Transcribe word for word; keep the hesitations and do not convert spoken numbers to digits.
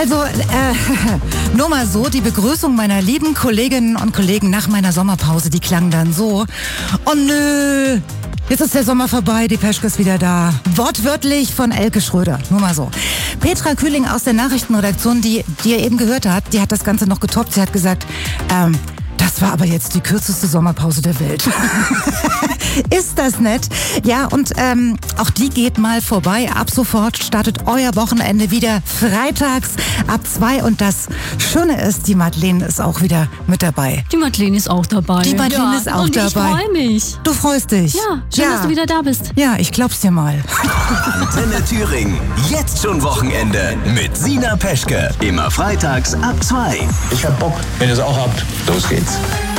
Also, äh, nur mal so, die Begrüßung meiner lieben Kolleginnen und Kollegen nach meiner Sommerpause, die klang dann so. Oh nö, jetzt ist der Sommer vorbei, die Peschke ist wieder da. Wortwörtlich von Elke Schröder, nur mal so. Petra Kühling aus der Nachrichtenredaktion, die, die ihr eben gehört habt, die hat das Ganze noch getoppt. Sie hat gesagt, ähm, das war aber jetzt die kürzeste Sommerpause der Welt. Ist das nett? Ja, und ähm, auch die geht mal vorbei. Ab sofort startet euer Wochenende wieder freitags ab zwei. Und das Schöne ist, die Madeleine ist auch wieder mit dabei. Die Madeleine ist auch dabei. Die Madeleine ja. ist auch und dabei. Ich freue mich. Du freust dich? Ja, schön, ja. dass du wieder da bist. Ja, ich glaub's dir mal. Antenne Thüringen. Jetzt schon Wochenende mit Sina Peschke. Immer freitags ab zwei. Ich hab Bock. Wenn ihr es auch habt, los geht's.